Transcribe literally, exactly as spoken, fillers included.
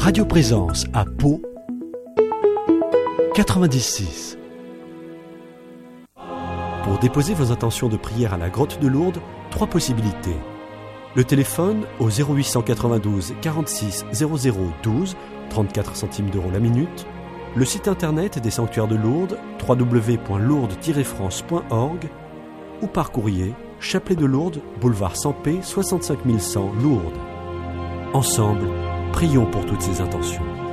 Radio Présence à Pau, quatre-vingt-dix-six. Pour déposer vos intentions de prière à la grotte de Lourdes, trois possibilités. Le téléphone au zéro huit cent quatre-vingt-douze quarante-six zéro zéro douze, trente-quatre centimes d'euros la minute. Le site internet des sanctuaires de Lourdes, w w w point lourdes tiret france point org, ou par courrier, Chapelet de Lourdes, boulevard Sampé, soixante-cinq mille cent Lourdes. Ensemble, prions pour toutes ces intentions.